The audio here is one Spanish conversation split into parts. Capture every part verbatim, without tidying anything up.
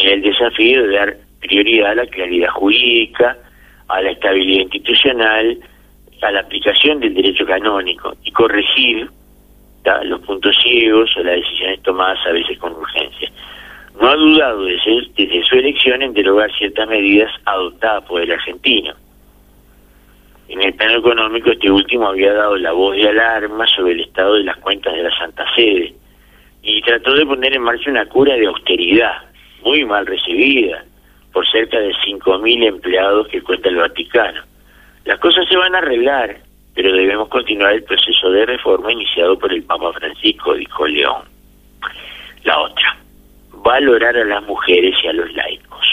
tenía el desafío de dar prioridad a la claridad jurídica, a la estabilidad institucional, a la aplicación del derecho canónico y corregir ta, los puntos ciegos o las decisiones tomadas a veces con urgencia. No ha dudado desde, desde su elección en derogar ciertas medidas adoptadas por el argentino. En el plano económico, este último había dado la voz de alarma sobre el estado de las cuentas de la Santa Sede y trató de poner en marcha una cura de austeridad, muy mal recibida por cerca de cinco mil empleados que cuenta el Vaticano. Las cosas se van a arreglar, pero debemos continuar el proceso de reforma iniciado por el Papa Francisco, dijo León. La otra, valorar a las mujeres y a los laicos.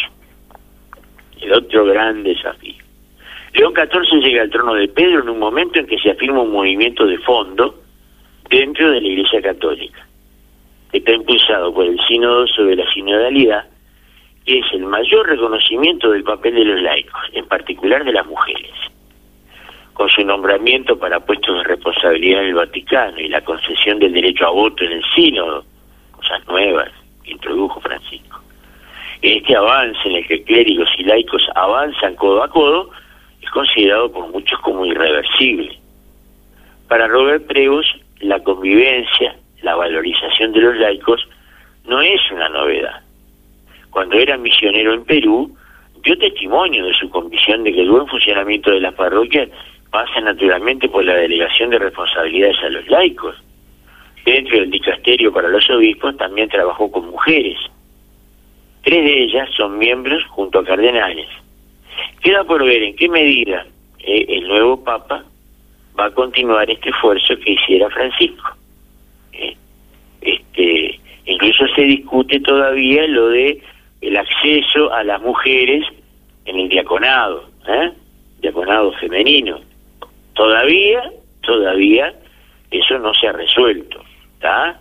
El otro gran desafío. León catorce llega al trono de Pedro en un momento en que se afirma un movimiento de fondo dentro de la Iglesia Católica. Está impulsado por el Sínodo sobre la sinodalidad, que es el mayor reconocimiento del papel de los laicos, en particular de las mujeres. Con su nombramiento para puestos de responsabilidad en el Vaticano y la concesión del derecho a voto en el Sínodo, cosas nuevas que introdujo Francisco. Este avance en el que clérigos y laicos avanzan codo a codo es considerado por muchos como irreversible. Para Robert Prevost, la convivencia, la valorización de los laicos no es una novedad. Cuando era misionero en Perú, dio testimonio de su convicción de que el buen funcionamiento de las parroquias pasa naturalmente por la delegación de responsabilidades a los laicos. Dentro del dicasterio para los obispos también trabajó con mujeres. Tres de ellas son miembros junto a cardenales. Queda por ver en qué medida eh, el nuevo Papa va a continuar este esfuerzo que hiciera Francisco. Eh, este, incluso se discute todavía lo de el acceso a las mujeres en el diaconado, ¿eh? diaconado femenino. Todavía, todavía eso no se ha resuelto, ¿está?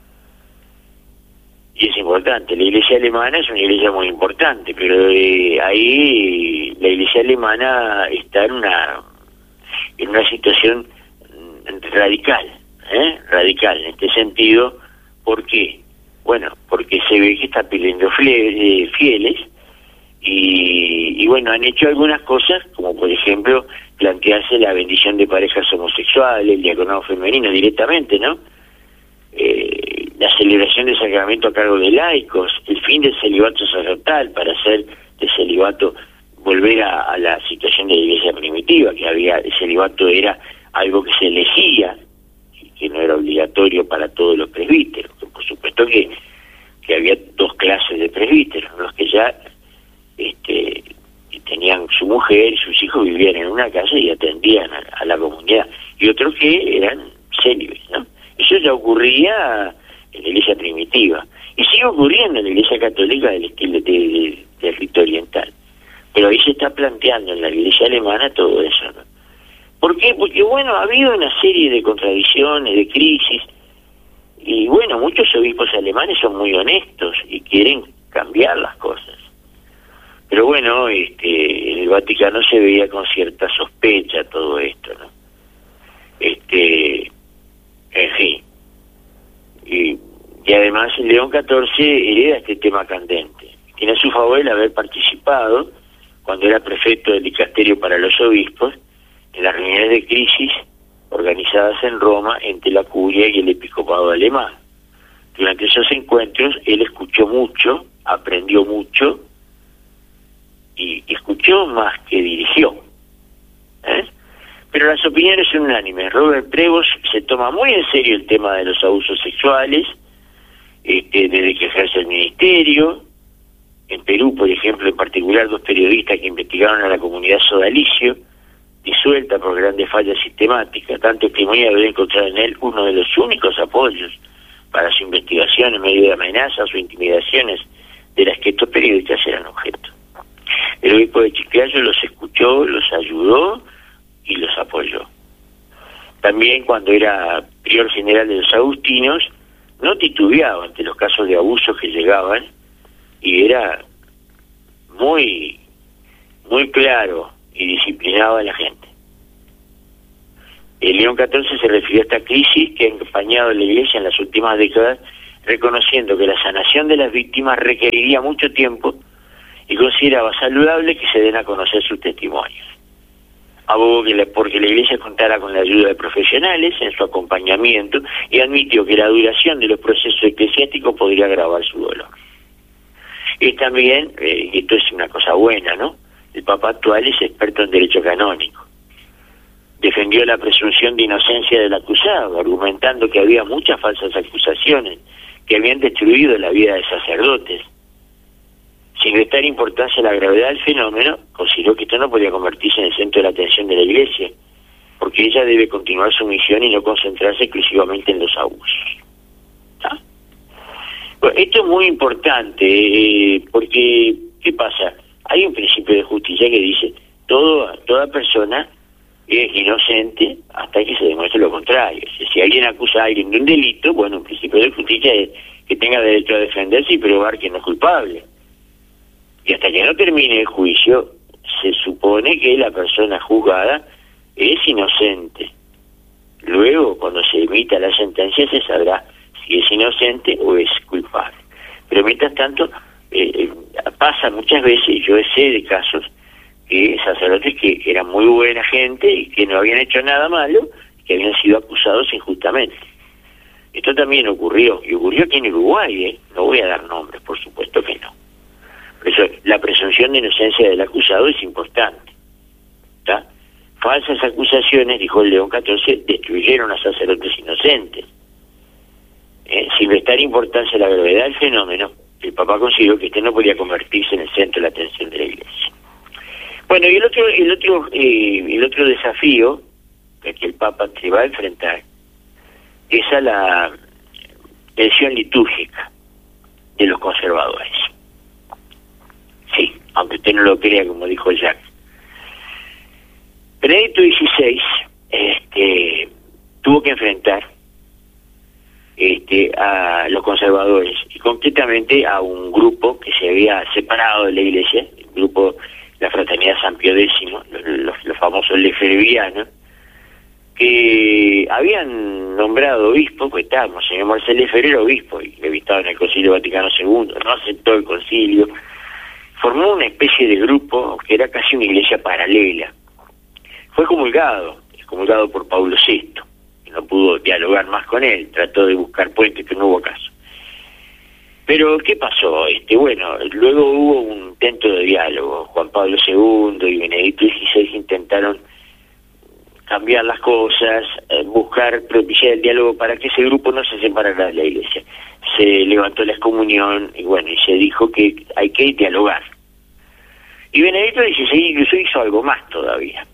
Y es importante, la iglesia alemana es una iglesia muy importante, pero eh, ahí la iglesia alemana está en una en una situación radical, ¿eh? radical en este sentido. ¿Por qué? Bueno, porque se ve que está pidiendo fieles y, y bueno, han hecho algunas cosas, como por ejemplo plantearse la bendición de parejas homosexuales, el diaconado femenino directamente, ¿no? Eh, la celebración del sacramento a cargo de laicos, el fin del celibato sacerdotal para hacer de celibato, volver a, a la situación de la iglesia primitiva, que había el celibato era algo que se elegía, que no era obligatorio para todos los presbíteros. Por supuesto que, que había dos clases de presbíteros, los que ya este, tenían su mujer y sus hijos, vivían en una casa y atendían a, a la comunidad, y otros que eran célibes, ¿no? Eso ya ocurría en la iglesia primitiva, y sigue ocurriendo en la iglesia católica del estilo de, de, del rito oriental. Pero ahí se está planteando en la iglesia alemana todo eso, ¿no? ¿Por qué? Porque, bueno, ha habido una serie de contradicciones, de crisis, y, bueno, muchos obispos alemanes son muy honestos y quieren cambiar las cosas. Pero, bueno, este, en el Vaticano se veía con cierta sospecha todo esto, ¿no? Este, en fin. Y, y además el León catorce hereda este tema candente. Tiene a su favor el haber participado, cuando era prefecto del dicasterio para los obispos, en las reuniones de crisis organizadas en Roma entre la curia y el episcopado alemán. Durante esos encuentros él escuchó mucho, aprendió mucho y escuchó más que dirigió. ¿Eh? Pero las opiniones son unánimes. Robert Prevost se toma muy en serio el tema de los abusos sexuales, este, desde que ejerce el ministerio. En Perú, por ejemplo, en particular, dos periodistas que investigaron a la comunidad sodalicio, disuelta por grandes fallas sistemáticas, tanto testimonio de haber encontrado en él uno de los únicos apoyos para su investigación en medio de amenazas o intimidaciones de las que estos periodistas eran objeto. El obispo de Chiclayo los escuchó, los ayudó y los apoyó. También, cuando era prior general de los agustinos, no titubeaba ante los casos de abusos que llegaban y era muy, muy claro y disciplinaba a la gente. El León catorce se refirió a esta crisis que ha acompañado a la Iglesia en las últimas décadas reconociendo que la sanación de las víctimas requeriría mucho tiempo y consideraba saludable que se den a conocer sus testimonios. Abogó que la, porque la Iglesia contara con la ayuda de profesionales en su acompañamiento y admitió que la duración de los procesos eclesiásticos podría agravar su dolor. Y también, eh, y esto es una cosa buena, ¿no? El Papa actual es experto en derecho canónico. Defendió la presunción de inocencia del acusado, argumentando que había muchas falsas acusaciones que habían destruido la vida de sacerdotes. Sin restar importancia a la gravedad del fenómeno, consideró que esto no podía convertirse en el centro de la atención de la Iglesia, porque ella debe continuar su misión y no concentrarse exclusivamente en los abusos. ¿Ah? Bueno, esto es muy importante, eh, porque, ¿qué pasa? Hay un principio de justicia que dice, todo, toda persona es inocente hasta que se demuestre lo contrario. O sea, si alguien acusa a alguien de un delito, bueno, un principio de justicia es que tenga derecho a defenderse y probar que no es culpable. Y hasta que no termine el juicio, se supone que la persona juzgada es inocente. Luego, cuando se emita la sentencia, se sabrá si es inocente o es culpable. Pero mientras tanto, eh, pasa muchas veces, yo sé de casos, que sacerdotes que eran muy buena gente y que no habían hecho nada malo, que habían sido acusados injustamente. Esto también ocurrió, y ocurrió aquí en Uruguay, ¿eh? No voy a dar nombres, por supuesto que no. Por eso, la presunción de inocencia del acusado es importante. ¿Está? Falsas acusaciones, dijo el León catorce, destruyeron a sacerdotes inocentes. ¿Eh? Sin restar importancia a la gravedad del fenómeno, el Papa consideró que este no podía convertirse en el centro de la atención de la Iglesia. Bueno, y el otro, el otro, eh, el otro desafío que el Papa se va a enfrentar es a la tensión litúrgica de los conservadores. Sí, aunque usted no lo crea, como dijo Jacques. Benedicto dieciséis este, tuvo que enfrentar este, a los conservadores, y concretamente a un grupo que se había separado de la Iglesia, el grupo, la Fraternidad San Pío X, los, los, los famosos lefebvrianos, que habían nombrado obispo, pues está, Monseñor Marcel Lefebvre era obispo, y había estado en el Concilio Vaticano segundo, no aceptó el concilio, formó una especie de grupo que era casi una iglesia paralela. Fue comulgado, comulgado por Pablo sexto, que no pudo dialogar más con él, trató de buscar puentes, pero no hubo caso. Pero, ¿qué pasó? Este, bueno, luego hubo un intento de diálogo. Juan Pablo segundo y Benedicto dieciséis intentaron cambiar las cosas, eh, buscar propiciar el diálogo para que ese grupo no se separara de la Iglesia. Se levantó la excomunión y bueno, y se dijo que hay que dialogar. Y Benedicto dieciséis incluso hizo algo más todavía.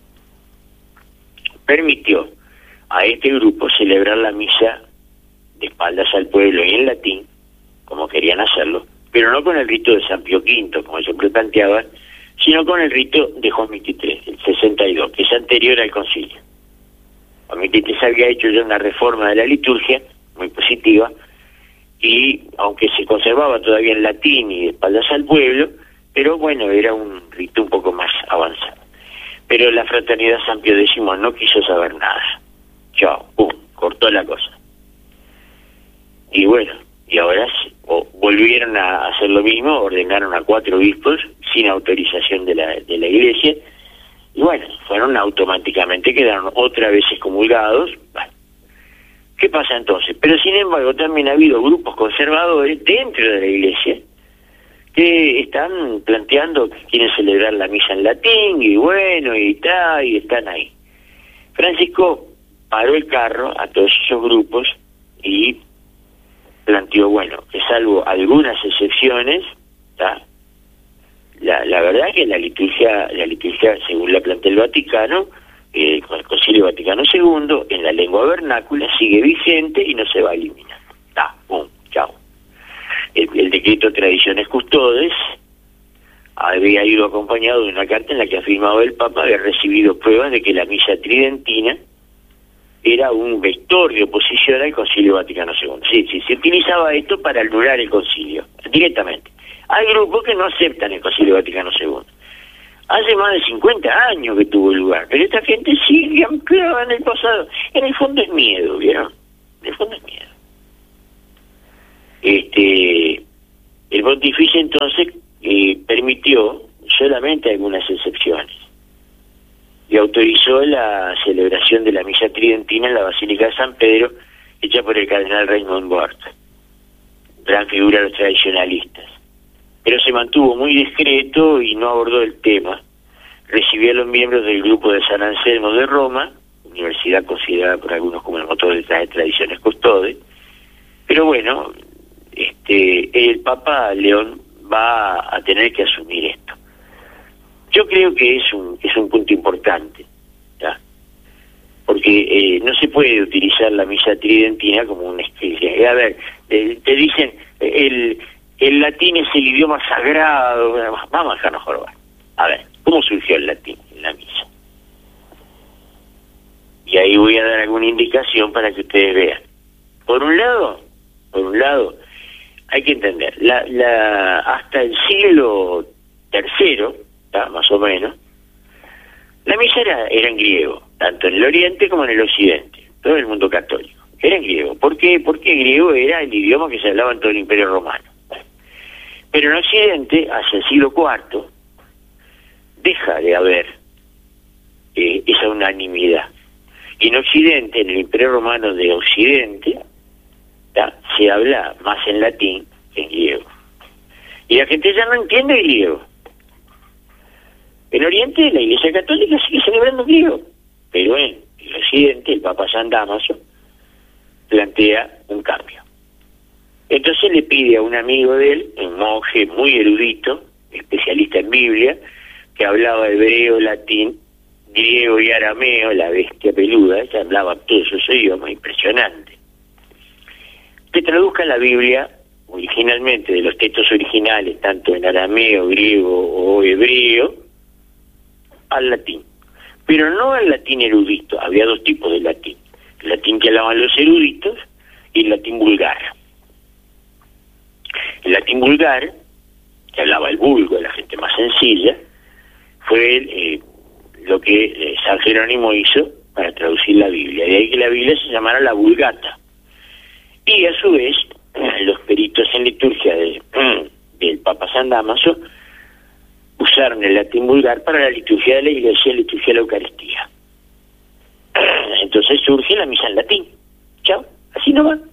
Permitió a este grupo celebrar la misa de espaldas al pueblo y en latín, como querían hacerlo, pero no con el rito de San Pío quinto, como siempre planteaban, sino con el rito de Juan veintitrés, el sesenta y dos, que es anterior al concilio. Juan veintitrés había hecho ya una reforma de la liturgia, muy positiva, y aunque se conservaba todavía en latín y de espaldas al pueblo, pero bueno, era un rito un poco más avanzado. Pero la Fraternidad San Pío X no quiso saber nada. Chao, pum, cortó la cosa. Y bueno, y ahora o, volvieron a hacer lo mismo, ordenaron a cuatro obispos sin autorización de la, de la Iglesia, y bueno, fueron automáticamente, quedaron otra vez excomulgados. Bueno, ¿qué pasa entonces? Pero sin embargo también ha habido grupos conservadores dentro de la Iglesia que están planteando que quieren celebrar la misa en latín, y bueno, y está, y están ahí. Francisco paró el carro a todos esos grupos y planteó, bueno, que salvo algunas excepciones, ¿tá? La, la verdad que la liturgia, la liturgia según la plantea el Vaticano, eh, con el Concilio Vaticano segundo, en la lengua vernácula sigue vigente y no se va a eliminar. Ta, pum, chao. El, el decreto Tradiciones Custodes había ido acompañado de una carta en la que afirmaba el Papa haber recibido pruebas de que la misa tridentina era un vector de oposición al Concilio Vaticano segundo. Sí, sí, se utilizaba esto para anular el concilio, directamente. Hay grupos que no aceptan el Concilio Vaticano segundo. Hace más de cincuenta años que tuvo lugar, pero esta gente sigue anclada en el pasado. En el fondo es miedo, ¿vieron? En el fondo es miedo. Este, el pontífice entonces eh, permitió solamente algunas excepciones y autorizó la celebración de la misa tridentina en la Basílica de San Pedro, hecha por el cardenal Raymond Bort, gran figura de los tradicionalistas. Pero se mantuvo muy discreto y no abordó el tema. Recibió a los miembros del grupo de San Anselmo de Roma, universidad considerada por algunos como el motor de las tradiciones custodes, pero bueno, este, el Papa León va a tener que asumir esto. Yo creo que es un es un punto importante, ¿ya? Porque eh, no se puede utilizar la misa tridentina como una especie. A ver, eh, te dicen, el, el latín es el idioma sagrado, vamos a dejarnos jorobar. A ver, ¿cómo surgió el latín en la misa? Y ahí voy a dar alguna indicación para que ustedes vean. Por un lado, por un lado, hay que entender, la, la hasta el siglo tercero, ¿tá? Más o menos, la misa era, era en griego, tanto en el Oriente como en el Occidente, todo el mundo católico. Era en griego. ¿Por qué? Porque griego era el idioma que se hablaba en todo el Imperio Romano. Pero en Occidente, hacia el siglo cuarto, deja de haber eh, esa unanimidad. Y en Occidente, en el Imperio Romano de Occidente, ¿tá? Se habla más en latín que en griego. Y la gente ya no entiende griego. En Oriente la Iglesia Católica sigue celebrando griego, pero en el Occidente el Papa San Dámaso plantea un cambio. Entonces le pide a un amigo de él, un monje muy erudito, especialista en Biblia, que hablaba hebreo, latín, griego y arameo, la bestia peluda, que hablaba todos esos idiomas, impresionante, que traduzca la Biblia originalmente de los textos originales, tanto en arameo, griego o hebreo, al latín, pero no al latín erudito. Había dos tipos de latín: el latín que hablaban los eruditos y el latín vulgar. El latín vulgar, que hablaba el vulgo, la gente más sencilla, fue eh, lo que eh, San Jerónimo hizo para traducir la Biblia, de ahí que la Biblia se llamara la Vulgata. Y a su vez, eh, los peritos en liturgia de, del Papa San Dámaso usaron el latín vulgar para la liturgia de la Iglesia, la liturgia de la Eucaristía. Entonces surge la misa en latín. Chao, así no va.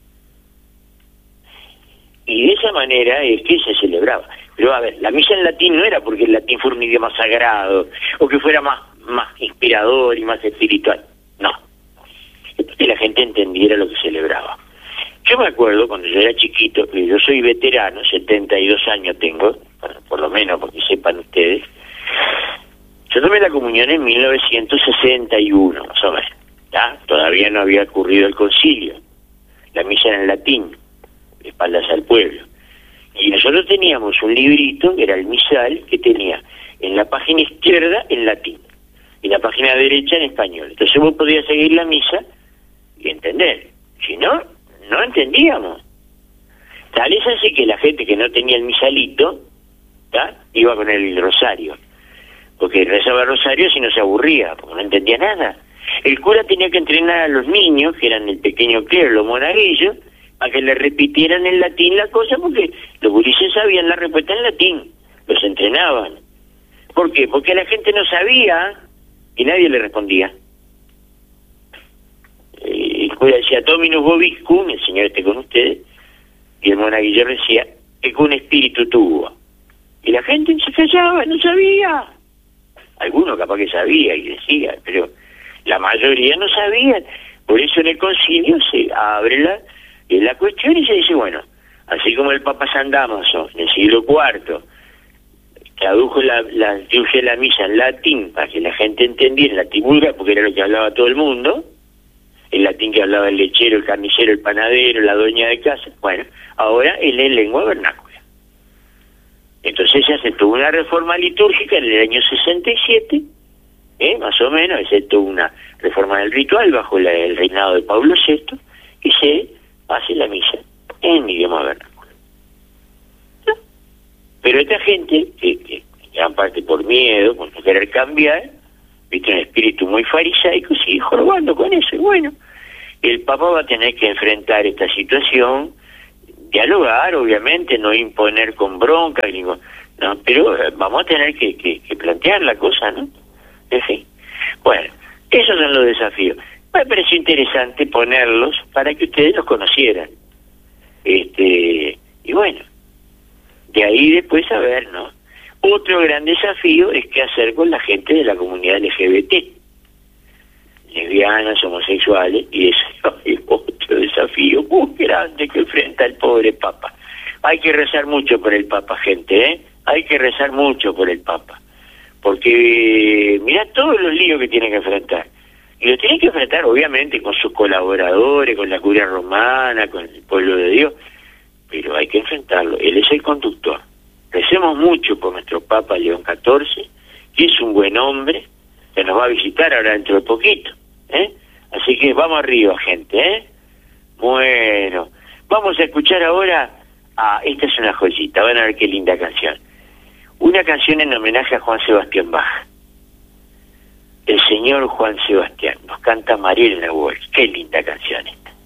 Y de esa manera es que se celebraba. Pero a ver, la misa en latín no era porque el latín fuera un idioma sagrado, o que fuera más, más inspirador y más espiritual. No. Es porque la gente entendiera lo que celebraba. Yo me acuerdo cuando yo era chiquito, que yo soy veterano, setenta y dos años tengo, bueno, por lo menos porque sepan ustedes, yo tomé la comunión en mil novecientos sesenta y uno, más o menos, ¿ya? Todavía no había ocurrido el concilio, la misa era en latín, de espaldas al pueblo, y nosotros teníamos un librito, que era el misal, que tenía en la página izquierda en latín, y en la página derecha en español. Entonces vos podías seguir la misa y entender, si no, no entendíamos. Tal es así que la gente que no tenía el misalito, ¿tá? Iba con el rosario, porque rezaba el rosario si no se aburría, porque no entendía nada. El cura tenía que entrenar a los niños, que eran el pequeño clero, los monaguillos, a que le repitieran en latín la cosa, porque los gurises sabían la respuesta en latín, los entrenaban. ¿Por qué? Porque la gente no sabía y nadie le respondía. El cura decía, Dominus vobiscum, el Señor esté con ustedes, y el monaguillo decía, que un espíritu tuvo. Y la gente se callaba, no sabía. Algunos capaz que sabía y decía, pero la mayoría no sabían. Por eso en el concilio se abre la, la cuestión y se dice, bueno, así como el Papa San Dámaso en el siglo cuarto tradujo la, la liturgia de la misa en latín para que la gente entendiera en latín vulgar, porque era lo que hablaba todo el mundo, el latín que hablaba el lechero, el carnicero, el panadero, la dueña de casa. Bueno, ahora él es lengua vernácula. Entonces se aceptó una reforma litúrgica en el año sesenta y siete, ¿eh? Más o menos, excepto una reforma del ritual bajo la, el reinado de Pablo sexto, y se hace la misa en idioma vernáculo. ¿No? Pero esta gente, que, que gran parte por miedo, por no querer cambiar, viste, un espíritu muy farisaico, sigue jorobando con eso. Y bueno, el Papa va a tener que enfrentar esta situación dialogar, obviamente, no imponer con bronca, ni con, no, pero vamos a tener que, que, que plantear la cosa, ¿no? En fin. Bueno, esos son los desafíos. Me pareció interesante ponerlos para que ustedes los conocieran. Este, y bueno, de ahí después a ver, ¿no? Otro gran desafío es qué hacer con la gente de la comunidad L G B T, lesbianas, homosexuales, y eso es otro desafío muy grande que enfrenta el pobre Papa. Hay que rezar mucho por el Papa, gente, ¿eh? Hay que rezar mucho por el Papa, porque mirá todos los líos que tiene que enfrentar, y lo tiene que enfrentar obviamente con sus colaboradores, con la curia romana, con el pueblo de Dios, pero hay que enfrentarlo. Él es el conductor. Recemos mucho por nuestro Papa León catorce, que es un buen hombre, que nos va a visitar ahora dentro de poquito, ¿eh? Así que vamos arriba, gente, ¿eh? Bueno, vamos a escuchar ahora, ah, esta es una joyita, van a ver qué linda canción. Una canción en homenaje a Juan Sebastián Bach. El señor Juan Sebastián, nos canta Marielena Walsh, qué linda canción esta.